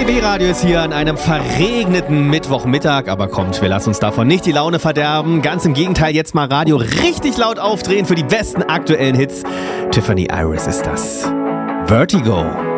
BB Radio ist hier an einem verregneten Mittwochmittag, aber kommt, wir lassen uns davon nicht die Laune verderben. Ganz im Gegenteil, jetzt mal Radio richtig laut aufdrehen für die besten aktuellen Hits. Tiffany Iris ist das. Vertigo.